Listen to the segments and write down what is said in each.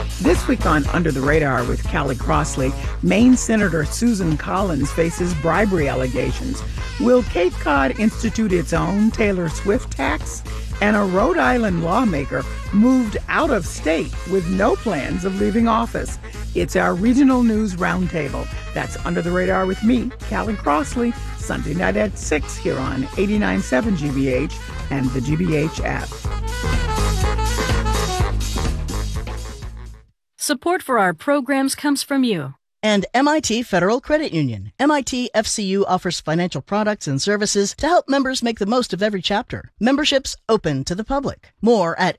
This week on Under the Radar with Callie Crossley, Maine Senator Susan Collins faces bribery allegations. Will Cape Cod institute its own Taylor Swift tax? And a Rhode Island lawmaker moved out of state with no plans of leaving office. It's our regional news roundtable. That's Under the Radar with me, Callie Crossley, Sunday night at 6 here on 89.7 GBH and the GBH app. Support for our programs comes from you. And MIT Federal Credit Union. MIT FCU offers financial products and services to help members make the most of every chapter. Memberships open to the public. More at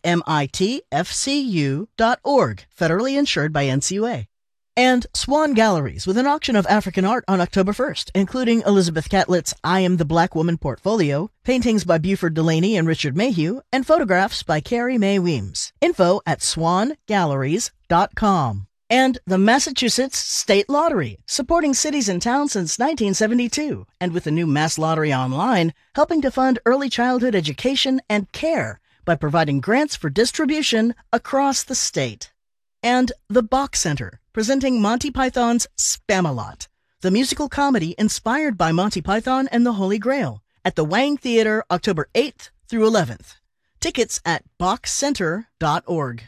mitfcu.org, federally insured by NCUA. And Swan Galleries, with an auction of African art on October 1st, including Elizabeth Catlett's I Am the Black Woman portfolio, paintings by Buford Delaney and Richard Mayhew, and photographs by Carrie Mae Weems. Info at swangalleries.com. And the Massachusetts State Lottery, supporting cities and towns since 1972, and with the new Mass Lottery Online, helping to fund early childhood education and care by providing grants for distribution across the state. And the Bach Center, presenting Monty Python's Spamalot, the musical comedy inspired by Monty Python and the Holy Grail, at the Wang Theater, October 8th through 11th. Tickets at bachcenter.org.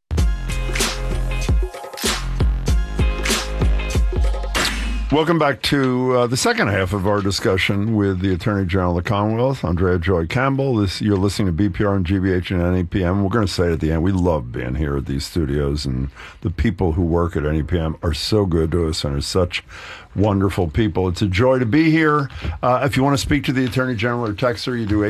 Welcome back to the second half of our discussion with the Attorney General of the Commonwealth, Andrea Joy Campbell. You're listening to BPR and GBH and NEPM. We're going to say at the end, we love being here at these studios, and the people who work at NEPM are so good to us and are such wonderful people. It's a joy to be here. If you want to speak to the Attorney General or text her, you do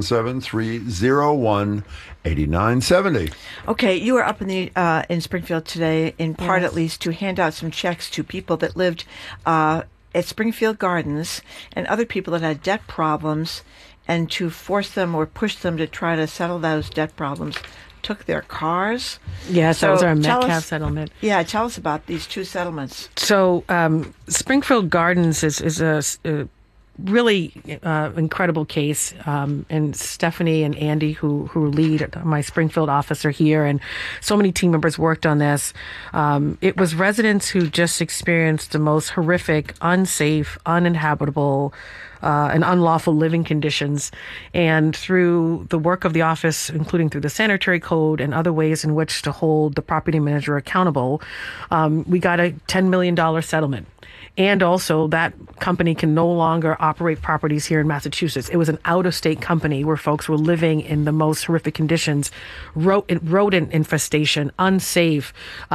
877-301-8970. Okay, you were up in Springfield today, in part at least, to hand out some checks to people that lived at Springfield Gardens and other people that had debt problems, and to force them or push them to try to settle those debt problems. Took their cars. Yes, that was our Metcalf settlement. Yeah, tell us about these two settlements. So Springfield Gardens is a really incredible case, and Stephanie and Andy, who lead my Springfield office, are here, and so many team members worked on this. It was residents who just experienced the most horrific, unsafe, uninhabitable, and unlawful living conditions. And through the work of the office, including through the sanitary code and other ways in which to hold the property manager accountable, we got a $10 million settlement. And also that company can no longer operate properties here in Massachusetts. It was an out-of-state company where folks were living in the most horrific conditions, rodent infestation, unsafe,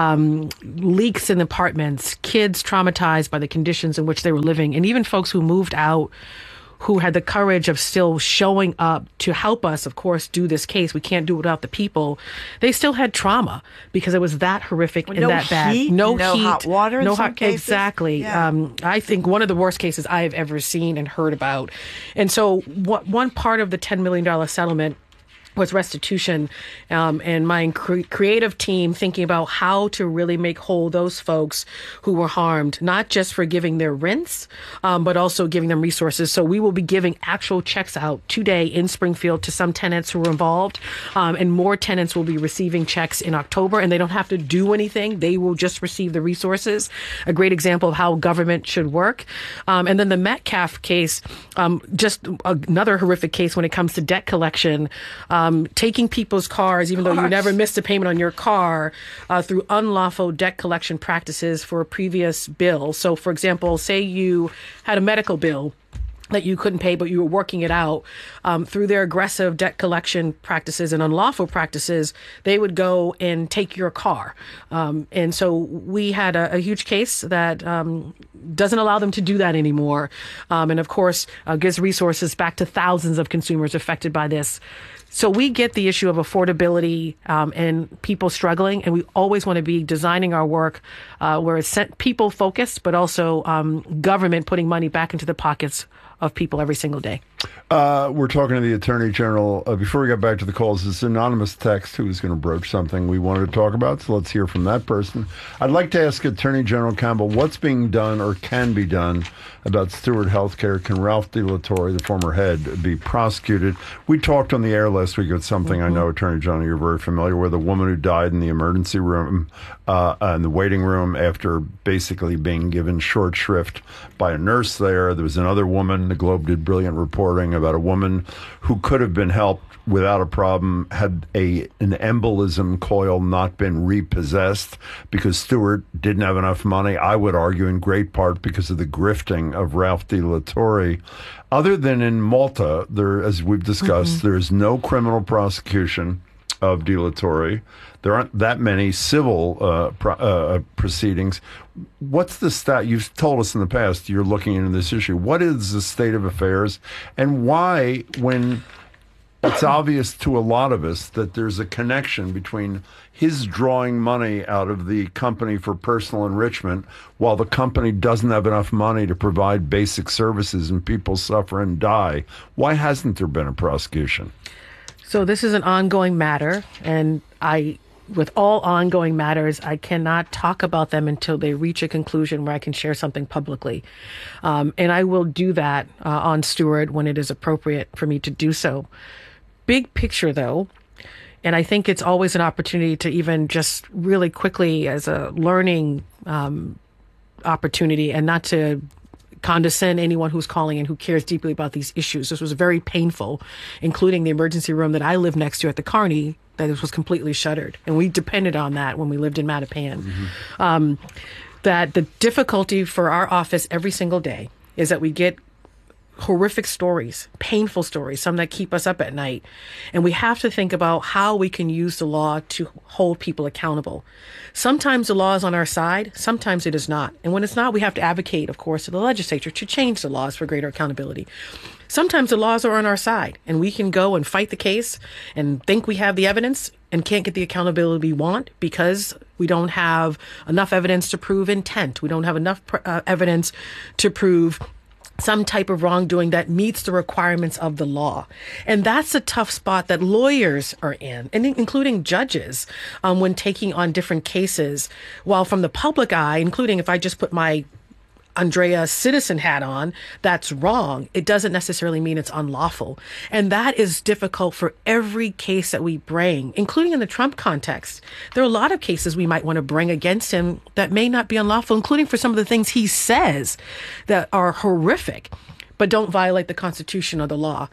leaks in apartments, kids traumatized by the conditions in which they were living, and even folks who moved out who had the courage of still showing up to help us, of course, do this case. We can't do it without the people. They still had trauma because it was that horrific and that bad. No heat, hot water in some cases. Exactly. Yeah. I think one of the worst cases I have ever seen and heard about. And so one part of the $10 million settlement was restitution, and my creative team thinking about how to really make whole those folks who were harmed, not just for giving their rents, but also giving them resources. So we will be giving actual checks out today in Springfield to some tenants who were involved, and more tenants will be receiving checks in October, and they don't have to do anything. They will just receive the resources. A great example of how government should work. And then the Metcalf case, just another horrific case when it comes to debt collection. Taking people's cars, even though you never missed a payment on your car, through unlawful debt collection practices for a previous bill. So, for example, say you had a medical bill that you couldn't pay, but you were working it out. Through their aggressive debt collection practices and unlawful practices, they would go and take your car. And so we had a huge case that doesn't allow them to do that anymore. And of course, gives resources back to thousands of consumers affected by this. So we get the issue of affordability and people struggling, and we always want to be designing our work where it's people focused, but also government putting money back into the pockets of people every single day. We're talking to the Attorney General. Before we get back to the calls, this anonymous text who is going to broach something we wanted to talk about, so let's hear from that person. I'd like to ask Attorney General Campbell what's being done or can be done about Steward Healthcare. Can Ralph DeLatorre, the former head, be prosecuted? We talked on the air last week about something I know, Attorney General, you're very familiar with, a woman who died in the emergency room, in the waiting room after basically being given short shrift by a nurse there. There was another woman, the Globe did brilliant reporting about a woman who could have been helped without a problem had an embolism coil not been repossessed because Stewart didn't have enough money, I would argue in great part because of the grifting of Ralph DeLatorre. Other than in Malta, there, as we've discussed, there is no criminal prosecution of DeLatorre. There aren't that many civil proceedings. What's the stat? You've told us in the past you're looking into this issue. What is the state of affairs, and why, when it's obvious to a lot of us that there's a connection between his drawing money out of the company for personal enrichment while the company doesn't have enough money to provide basic services and people suffer and die? Why hasn't there been a prosecution? So this is an ongoing matter, and with all ongoing matters, I cannot talk about them until they reach a conclusion where I can share something publicly. And I will do that on Stewart when it is appropriate for me to do so. Big picture, though, and I think it's always an opportunity to even just really quickly as a learning opportunity, and not to condescend anyone who's calling and who cares deeply about these issues. This was very painful, including the emergency room that I live next to at the Carney, that it was completely shuttered. And we depended on that when we lived in Mattapan. That the difficulty for our office every single day is that we get horrific stories, painful stories, some that keep us up at night. And we have to think about how we can use the law to hold people accountable. Sometimes the law is on our side, sometimes it is not. And when it's not, we have to advocate, of course, to the legislature to change the laws for greater accountability. Sometimes the laws are on our side, and we can go and fight the case and think we have the evidence and can't get the accountability we want because we don't have enough evidence to prove intent. We don't have enough evidence to prove some type of wrongdoing that meets the requirements of the law. And that's a tough spot that lawyers are in, and including judges, when taking on different cases. While from the public eye, including if I just put my Andrea citizen hat on, that's wrong. It doesn't necessarily mean it's unlawful. And that is difficult for every case that we bring, including in the Trump context. There are a lot of cases we might want to bring against him that may not be unlawful, including for some of the things he says that are horrific, but don't violate the Constitution or the law.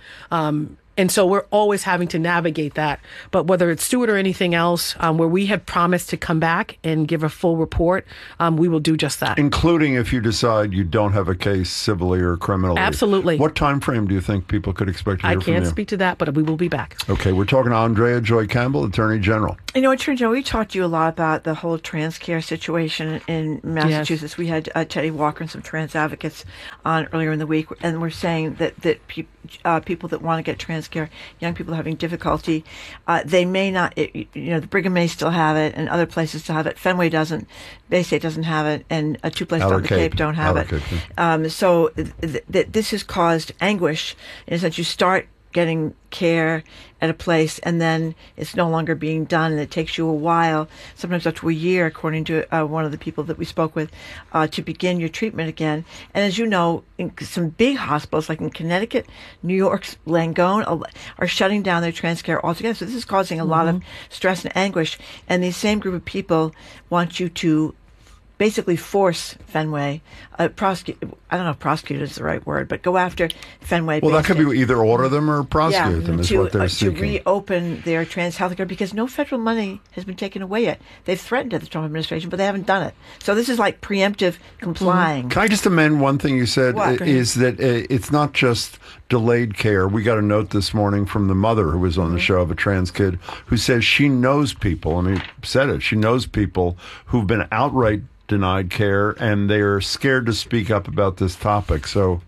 And so we're always having to navigate that. But whether it's Stewart or anything else, where we have promised to come back and give a full report, we will do just that. Including if you decide you don't have a case civilly or criminally. Absolutely. What time frame do you think people could expect to hear from you? I can't speak to that, but we will be back. Okay, we're talking to Andrea Joy Campbell, Attorney General. You know, Attorney General, we talked to you a lot about the whole trans care situation in Massachusetts. Yes. We had Teddy Walker and some trans advocates on earlier in the week, and we're saying that people that want to get trans care, young people having difficulty, they may not, the Brigham may still have it, and other places still have it. Fenway doesn't, Bay State doesn't have it, and two places on the Cape don't have it. So this has caused anguish, is that you start getting care at a place and then it's no longer being done, and it takes you a while, sometimes up to a year, according to one of the people that we spoke with, to begin your treatment again. And as you know, in some big hospitals like in Connecticut, New York's Langone are shutting down their trans care altogether. So this is causing a lot of stress and anguish, and these same group of people want you to basically force Fenway, prosecute. I don't know if prosecute is the right word, but go after Fenway. Well, that could be either order them or prosecute them, is what they're seeking. To reopen their trans health care, because no federal money has been taken away yet. They've threatened it, the Trump administration, but they haven't done it. So this is like preemptive complying. Can I just amend one thing you said? Is that it's not just delayed care. We got a note this morning from the mother who was on the show of a trans kid who says she knows people. I mean, said it. She knows people who've been outright denied care, and they're scared to speak up about this topic. So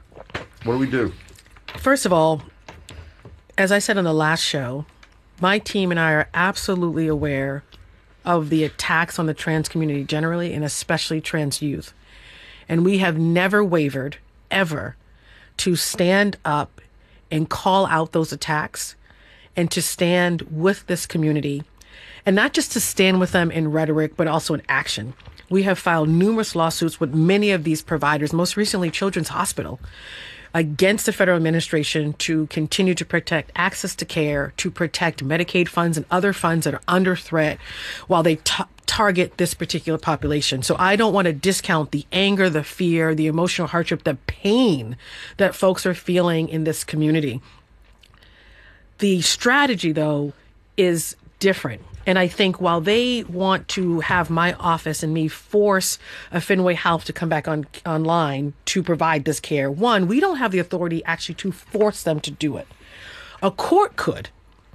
what do we do? First of all, as I said on the last show, my team and I are absolutely aware of the attacks on the trans community generally, and especially trans youth. And we have never wavered, ever, to stand up and call out those attacks and to stand with this community, and not just to stand with them in rhetoric, but also in action. We have filed numerous lawsuits with many of these providers, most recently Children's Hospital, against the federal administration to continue to protect access to care, to protect Medicaid funds and other funds that are under threat while they target this particular population. So I don't want to discount the anger, the fear, the emotional hardship, the pain that folks are feeling in this community. The strategy, though, is different. And I think while they want to have my office and me force a Fenway Health to come back online to provide this care, one, we don't have the authority actually to force them to do it. A court could.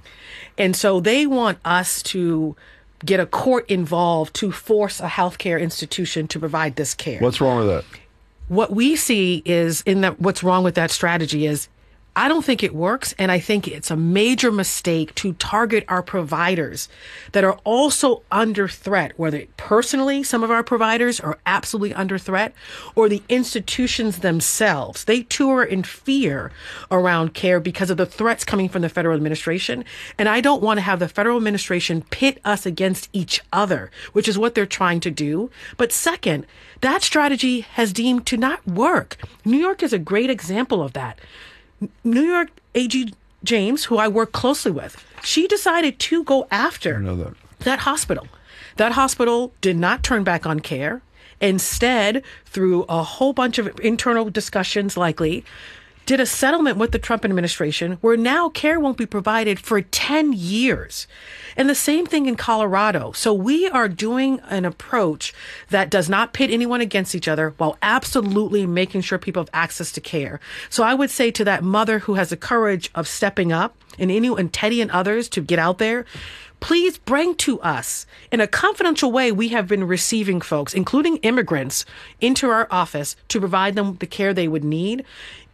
And so they want us to get a court involved to force a healthcare institution to provide this care. What's wrong with that? What we see is what's wrong with that strategy is I don't think it works, and I think it's a major mistake to target our providers that are also under threat, whether personally some of our providers are absolutely under threat, or the institutions themselves. They too are in fear around care because of the threats coming from the federal administration, and I don't want to have the federal administration pit us against each other, which is what they're trying to do. But second, that strategy has deemed to not work. New York is a great example of that. New York AG James, who I work closely with, she decided to go after that hospital. That hospital did not turn back on care. Instead, through a whole bunch of internal discussions, likely, did a settlement with the Trump administration where now care won't be provided for 10 years. And the same thing in Colorado. So we are doing an approach that does not pit anyone against each other while absolutely making sure people have access to care. So I would say to that mother who has the courage of stepping up, and Teddy and others to get out there, please bring to us, in a confidential way, we have been receiving folks, including immigrants, into our office to provide them the care they would need.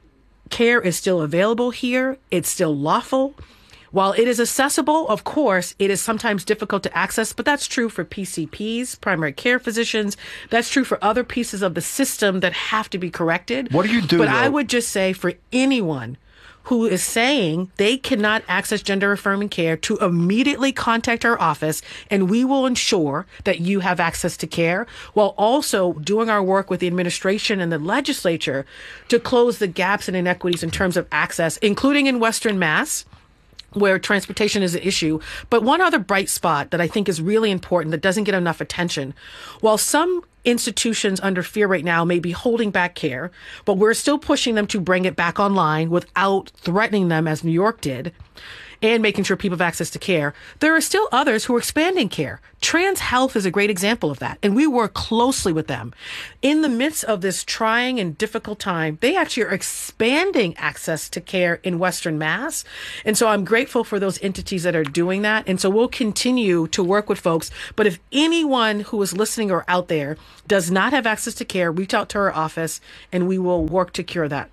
Care is still available here. It's still lawful. While it is accessible, of course, it is sometimes difficult to access, but that's true for PCPs, primary care physicians. That's true for other pieces of the system that have to be corrected. What do you do, But though? I would just say for anyone who is saying they cannot access gender-affirming care to immediately contact our office, and we will ensure that you have access to care, while also doing our work with the administration and the legislature to close the gaps and inequities in terms of access, including in Western Mass, where transportation is an issue. But one other bright spot that I think is really important that doesn't get enough attention, while some institutions under fear right now may be holding back care, but we're still pushing them to bring it back online without threatening them as New York did, and making sure people have access to care. There are still others who are expanding care. Trans Health is a great example of that, and we work closely with them. In the midst of this trying and difficult time, they actually are expanding access to care in Western Mass. And so I'm grateful for those entities that are doing that. And so we'll continue to work with folks. But if anyone who is listening or out there does not have access to care, reach out to our office, and we will work to cure that.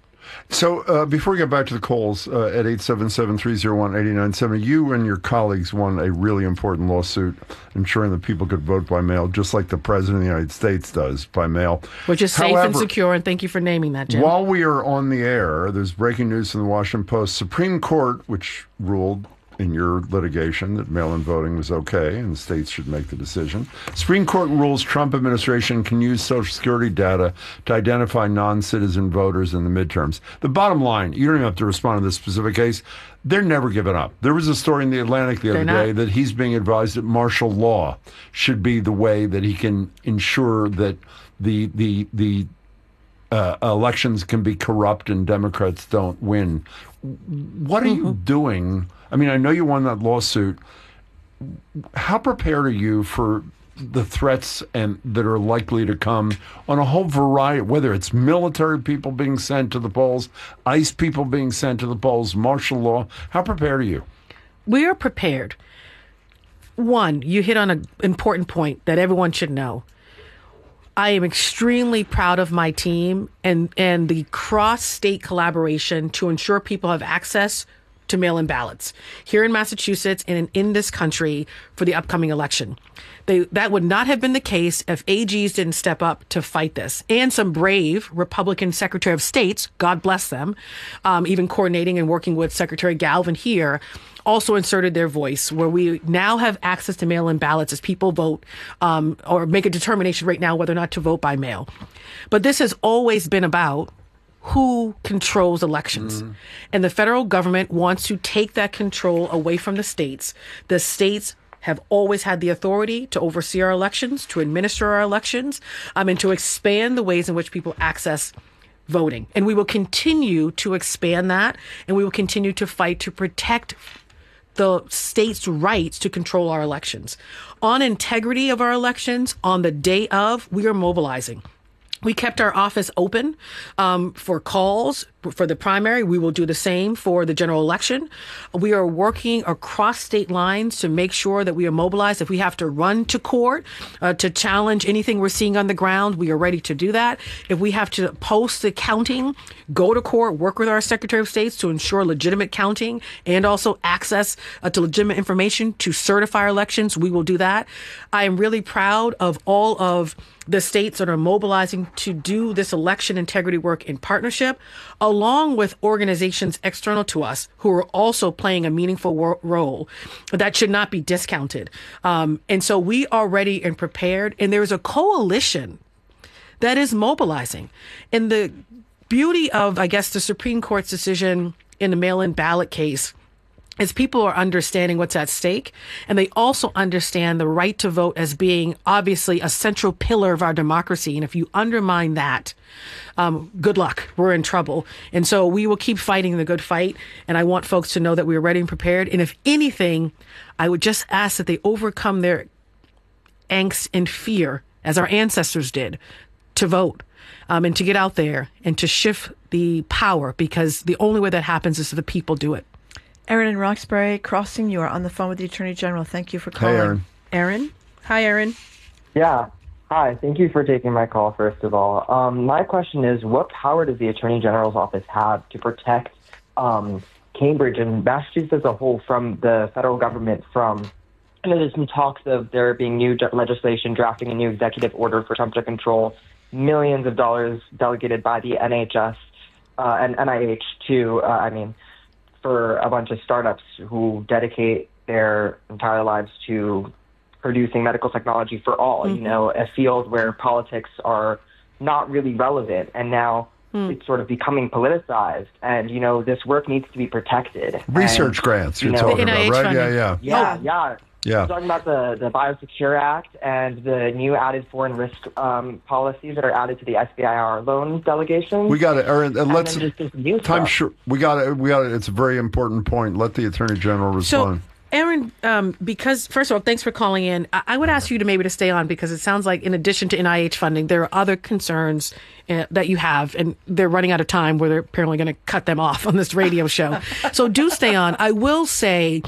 So before we get back to the calls, at 877-301-8970, you and your colleagues won a really important lawsuit ensuring that people could vote by mail, just like the President of the United States does by mail. Which is safe and secure, and thank you for naming that, Jim. While we are on the air, there's breaking news from the Washington Post. Supreme Court, which ruled in your litigation that mail-in voting was okay and states should make the decision. Supreme Court rules Trump administration can use Social Security data to identify non-citizen voters in the midterms. The bottom line, you don't even have to respond to this specific case, they're never giving up. There was a story in The Atlantic the other day that he's being advised that martial law should be the way that he can ensure that the elections can be corrupt and Democrats don't win. What are you doing? I mean, I know you won that lawsuit. How prepared are you for the threats and that are likely to come on a whole variety, whether it's military people being sent to the polls, ICE people being sent to the polls, martial law? How prepared are you? We are prepared. One, you hit on an important point that everyone should know. I am extremely proud of my team and the cross-state collaboration to ensure people have access to mail-in ballots here in Massachusetts and in this country for the upcoming election. That would not have been the case if AGs didn't step up to fight this. And some brave Republican Secretary of States, God bless them, even coordinating and working with Secretary Galvin here, also inserted their voice, where we now have access to mail-in ballots as people vote or make a determination right now whether or not to vote by mail. But this has always been about who controls elections. And the federal government wants to take that control away from the states. The states have always had the authority to oversee our elections, to administer our elections, and to expand the ways in which people access voting. And we will continue to expand that, and we will continue to fight to protect the state's rights to control our elections. On integrity of our elections, on the day of, we are mobilizing. We kept our office open for calls for the primary. We will do the same for the general election. We are working across state lines to make sure that we are mobilized. If we have to run to court to challenge anything we're seeing on the ground, we are ready to do that. If we have to post the counting, go to court, work with our Secretary of States to ensure legitimate counting and also access to legitimate information to certify our elections, we will do that. I am really proud of all of the states that are mobilizing to do this election integrity work in partnership, along with organizations external to us who are also playing a meaningful role that should not be discounted. And so we are ready and prepared, and there's a coalition that is mobilizing. And the beauty of, I guess, the Supreme Court's decision in the mail-in ballot case is people are understanding what's at stake, and they also understand the right to vote as being obviously a central pillar of our democracy. And if you undermine that, good luck. We're in trouble. And so we will keep fighting the good fight. And I want folks to know that we are ready and prepared. And if anything, I would just ask that they overcome their angst and fear, as our ancestors did, to vote. And to get out there and to shift the power, because the only way that happens is if the people do it. Erin in Roxbury Crossing, you are on the phone with the Attorney General. Thank you for calling. Hey, Erin. Erin? Hi, Erin. Yeah. Hi. Thank you for taking my call, first of all. My question is, what power does the Attorney General's office have to protect Cambridge and Massachusetts as a whole from the federal government from, I know there's some talks of there being new legislation, drafting a new executive order for Trump to control millions of dollars delegated by the NHS and NIH to, for a bunch of startups who dedicate their entire lives to producing medical technology for all, a field where politics are not really relevant. And now it's sort of becoming politicized. And, this work needs to be protected. Research grants you're talking about, right? Funding. Yeah. We're talking about the Biosecure Act and the new added foreign risk policies that are added to the SBIR loan delegation. We got it, Erin. Let's time. We got it. It's a very important point. Let the Attorney General respond. So, Erin, because first of all, thanks for calling in. I would ask you to stay on, because it sounds like in addition to NIH funding, there are other concerns that you have, and they're running out of time where they're apparently going to cut them off on this radio show. So do stay on. I will say,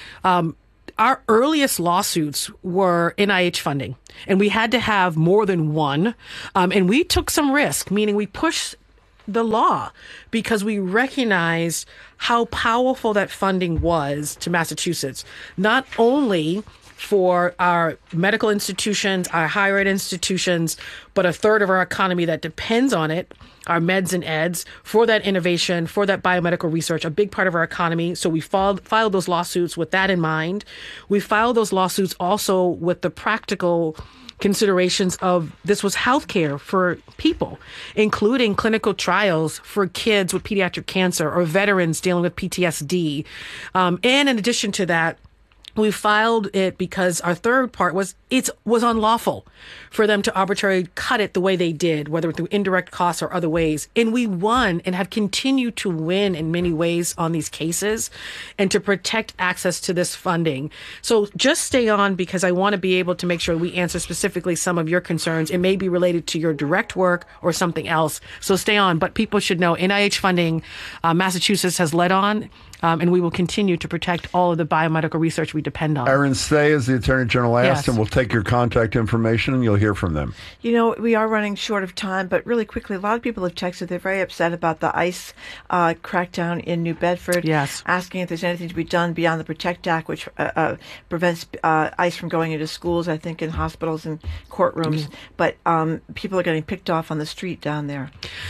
our earliest lawsuits were NIH funding, and we had to have more than one. And we took some risk, meaning we pushed the law because we recognized how powerful that funding was to Massachusetts, not only for our medical institutions, our higher ed institutions, but a third of our economy that depends on it, our meds and eds, for that innovation, for that biomedical research, a big part of our economy. So we filed those lawsuits with that in mind. We filed those lawsuits also with the practical considerations of this was healthcare for people, including clinical trials for kids with pediatric cancer or veterans dealing with PTSD. And in addition to that, we filed it because our third part was it was unlawful for them to arbitrarily cut it the way they did, whether through indirect costs or other ways. And we won and have continued to win in many ways on these cases and to protect access to this funding. So just stay on, because I want to be able to make sure we answer specifically some of your concerns. It may be related to your direct work or something else. So stay on. But people should know NIH funding, Massachusetts has led on. and we will continue to protect all of the biomedical research we depend on. Erin Stay, as the Attorney General asked, Yes. and we'll take your contact information and you'll hear from them. You know, we are running short of time, but really quickly, a lot of people have texted. They're very upset about the ICE crackdown in New Bedford. Yes. Asking if there's anything to be done beyond the PROTECT Act, which prevents ICE from going into schools, I think, in hospitals and courtrooms. But people are getting picked off on the street down there.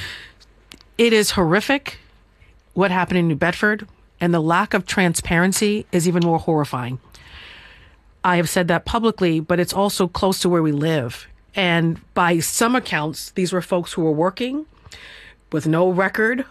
It is horrific what happened in New Bedford, and the lack of transparency is even more horrifying. I have said that publicly, but it's also close to where we live. And by some accounts, these were folks who were working with no record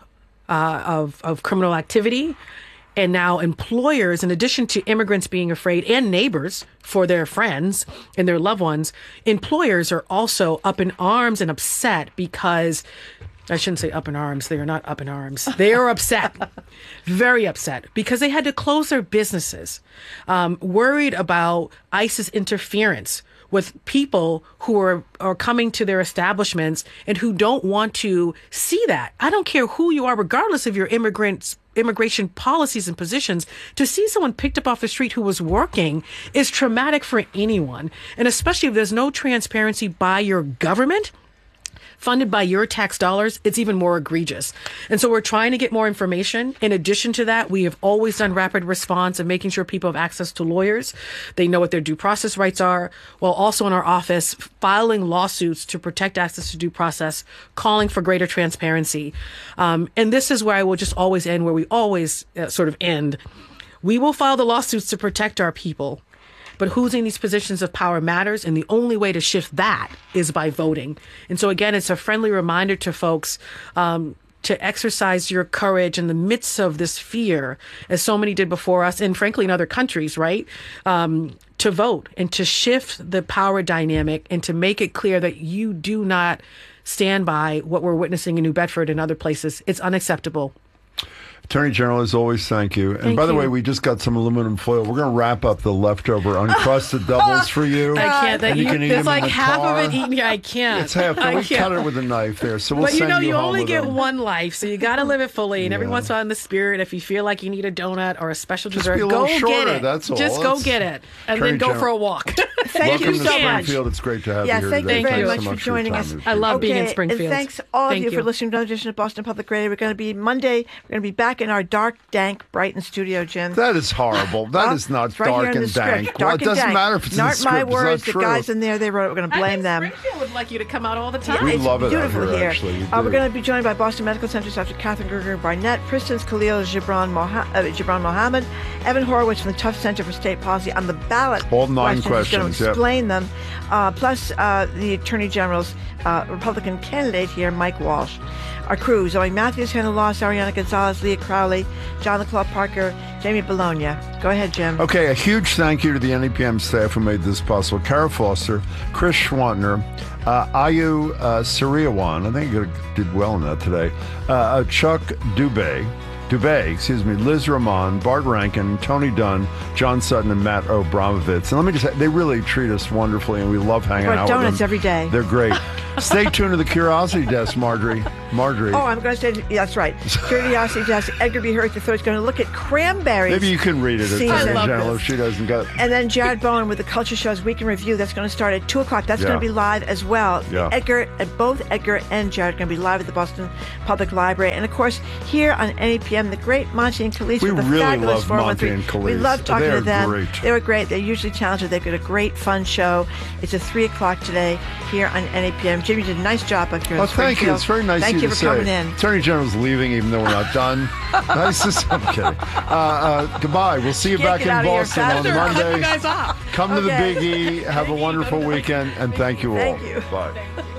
of criminal activity. And now employers, in addition to immigrants being afraid and neighbors for their friends and their loved ones, employers are also up in arms and upset because, I shouldn't say up in arms, they are not up in arms. They are upset, very upset, because they had to close their businesses, worried about ICE's interference with people who are coming to their establishments and who don't want to see that. I don't care who you are, regardless of your immigration policies and positions, to see someone picked up off the street who was working is traumatic for anyone. And especially if there's no transparency by your government, funded by your tax dollars, it's even more egregious. And so we're trying to get more information. In addition to that, we have always done rapid response and making sure people have access to lawyers. They know what their due process rights are, while also in our office filing lawsuits to protect access to due process, calling for greater transparency. And this is where I will just always end, where we always sort of end. We will file the lawsuits to protect our people. But who's in these positions of power matters, and the only way to shift that is by voting. And so, again, it's a friendly reminder to folks to exercise your courage in the midst of this fear, as so many did before us, and frankly in other countries, right? To vote and to shift the power dynamic and to make it clear that you do not stand by what we're witnessing in New Bedford and other places. It's unacceptable. Attorney General, as always, thank you. And Thank by the you. way, we just got some aluminum foil. We're going to wrap up the leftover uncrusted doubles for you. I can't. And you can eat There's them in like the half car. of it eaten here. I can't. It's half. I We can't. cut it with a knife there, so we'll But you send know, you home only with get them. one life, so you got to live it fully. And every Yeah. once in a while in the spirit, if you feel like you need a donut or a special Just dessert, be a little go shorter, get it. that's all. Just go That's- get it, and Attorney then go General. for a walk. Thank Welcome you to so much. Springfield. It's great to have Yeah, you here thank today. you very Thanks much so for joining your us. time and I love appreciate being in Okay, Springfield. And thanks all of Thank you for listening to another edition of Boston Public Radio. We're going to be Monday. We're going to be back in our dark, dank Brighton studio, Jim. That is horrible. That is not It's right here dark in the and script. dank. Well, Dark it and doesn't dank. matter if it's in the Not script. my It's words. not The true. guys in there, they wrote it. We're going to blame them. Springfield would like you to come out all the time. We It's love it out beautiful here, here. actually. We We're do. going to be joined by Boston Medical Center's Dr. Catherine Gerger Barnett, Princeton's Khalil Gibran Mohammed, Evan Horowitz from the Tufts Center for State Policy on the ballot. All 9 He's questions, going to yep. explain them. Plus the Attorney General's Republican candidate here, Mike Walsh. Our crew, Zoe Matthews, Hannah Loss, Ariana Gonzalez, Leah Crowley, John LeClaw Parker, Jamie Bologna. Go ahead, Jim. Okay, a huge thank you to the NEPM staff who made this possible. Kara Foster, Chris Schwantner, Ayu Suriyawan, I think you did well in that today, Chuck Dubé, Liz Ramon, Bart Rankin, Tony Dunn, John Sutton, and Matt Obramovitz. And let me just say, they really treat us wonderfully, and we love hanging Brought out with them. donuts every day. They're great. Stay tuned to the Curiosity Desk, Marjorie. Oh, I'm going to say, yeah, that's right. Curiosity Desk, Edgar B. Hurt III is going to look at cranberries. Maybe you can read it, season. Attorney love General, this. if she doesn't got. And then Jared Bowen with the Culture Show's Week in Review. That's going to start at 2 o'clock. That's going Yeah. to be live as well. Yeah. Both Edgar and Jared are going to be live at the Boston Public Library. And, of course, here on NEPM, the great Monty and Khalees. We with the really fabulous love Monty 413. and Khalees. We love talking They are to them. great. They were great. They're usually talented. They've got a great, fun show. It's at 3 o'clock today here on NEPM. Jimmy did a nice job up here in Oh, thank you. Springfield. It's very nice Thank of you to for say. coming in. Attorney General's leaving, even though we're not done. Nice to see. I'm kidding. Goodbye. We'll see you Can't back get in out of here Boston on faster. Cut you Monday. guys off. Come to the Okay. Big E. Have a wonderful weekend, and thank you all. Thank you. Bye.